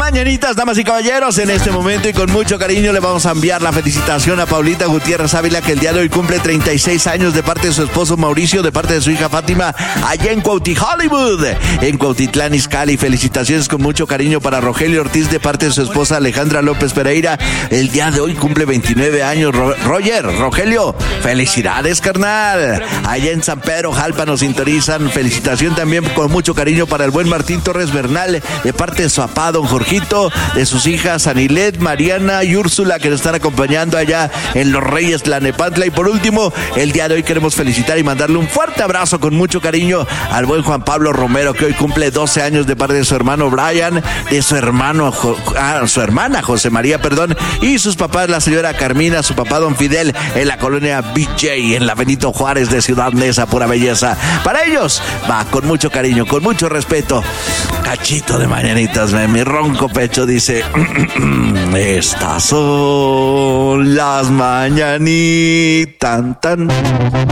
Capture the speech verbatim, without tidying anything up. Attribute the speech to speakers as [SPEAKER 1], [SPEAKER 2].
[SPEAKER 1] mañanitas, damas y caballeros. En este momento y con mucho cariño le vamos a enviar la felicitación a Paulita Gutiérrez Ávila, que el día de hoy cumple treinta y seis años, de parte de su esposo Mauricio, de parte de su hija Fátima, allá en Cuauti Hollywood, en Cuautitlán Izcalli. Felicitaciones con mucho cariño para Rogelio Ortiz, de parte de su esposa Alejandra López Pereira. El día de hoy cumple veintinueve años. Ro- Roger, Rogelio, felicidades, carnal. Allá en San Pedro Jalpa nos sintonizan. Felicitación también con mucho cariño para el buen Martín Torres Bernal, de parte de su papá, don Jorgito, de sus hijas Anilet, Mariana y Úrsula, que nos están acompañando allá en Los Reyes Tlanepantla. Y por último, el día de hoy queremos felicitar y mandarle un fuerte abrazo con mucho cariño al buen Juan Pablo Romero, que hoy cumple doce años, de parte de su hermano Brian, de su hermano, ah, su hermana José María, perdón, y sus papás, la señora Carmina, su papá don Fidel, en la colonia B J, en la Benito Juárez de Ciudad Neza, pura belleza. Para ellos, va, con mucho cariño, con mucho respeto. Cachito de mañanitas, mi ronco pecho dice: estas son las mañanitas, tan, tan.